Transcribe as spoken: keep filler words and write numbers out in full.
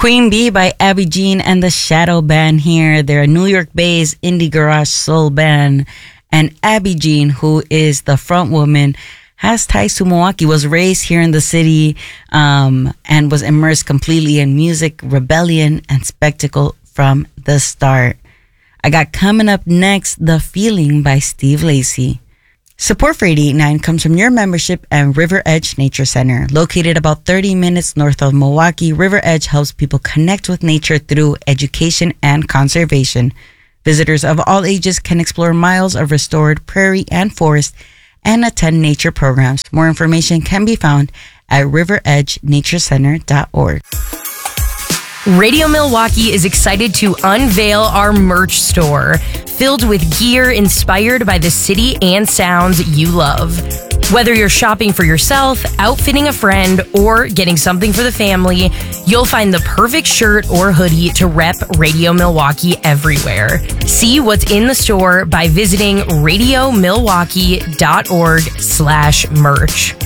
Queen Bee by Abby Jean and the Shadow Band here. They're a New York-based indie garage soul band. And Abby Jean, who is the front woman, has ties to Milwaukee, was raised here in the city, um, and was immersed completely in music, rebellion, and spectacle from the start. I got coming up next, The Feeling by Steve Lacy. Support for eighty-eight point nine comes from your membership and River Edge Nature Center. Located about thirty minutes north of Milwaukee, River Edge helps people connect with nature through education and conservation. Visitors of all ages can explore miles of restored prairie and forest and attend nature programs. More information can be found at river edge nature center dot org. Radio Milwaukee is excited to unveil our merch store, filled with gear inspired by the city and sounds you love. Whether you're shopping for yourself, outfitting a friend, or getting something for the family, you'll find the perfect shirt or hoodie to rep Radio Milwaukee everywhere. See what's in the store by visiting radio milwaukee dot org slash merch.